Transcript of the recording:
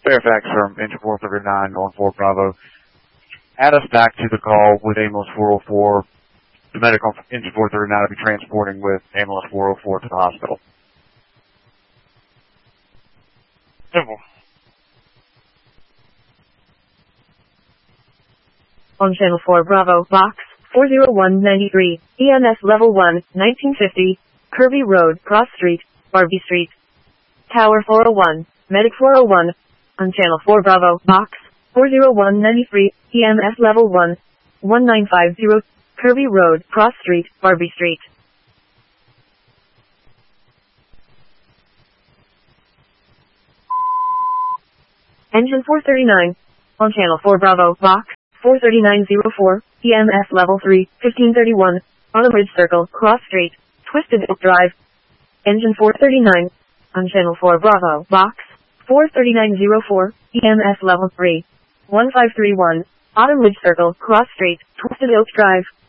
Fairfax from engine 439 on 4 Bravo. Add us back to the call with ambulance 404. The medic on engine 439 will be transporting with ambulance 404 to the hospital. Simple. On Channel 4 Bravo, Box 40193, EMS Level 1, 1950, Kirby Road, Cross Street, Barbie Street. Tower 401, Medic 401. On Channel 4 Bravo, Box 40193, EMS Level 1, 1950, Kirby Road, Cross Street, Barbie Street. Engine 439. On Channel 4 Bravo, Box 43904, EMS Level 3, 1531, Autumn Ridge Circle, Cross Street, Twisted Oak Drive. Engine 439. On Channel 4 Bravo, Box 43904, EMS Level 3, 1531, Autumn Ridge Circle, Cross Street, Twisted Oak Drive.